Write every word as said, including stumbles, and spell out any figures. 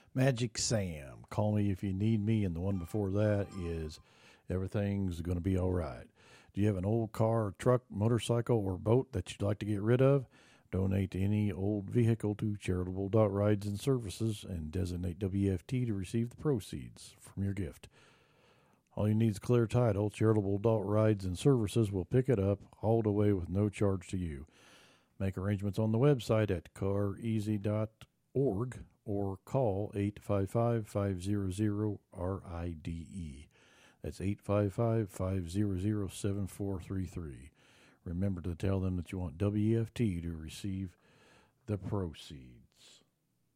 Magic Sam. Call me if you need me. And the one before that is everything's going to be all right. Do you have an old car, truck, motorcycle, or boat that you'd like to get rid of? Donate any old vehicle to Charitable Dot Rides and Services and designate W F T to receive the proceeds from your gift. All you need is clear title. Charitable Dot Rides and Services will pick it up, haul it away with no charge to you. Make arrangements on the website at car easy dot org or call eight five five, five hundred, R I D E. That's eight five five, five hundred, seven four three three. Remember to tell them that you want W F T to receive the proceeds.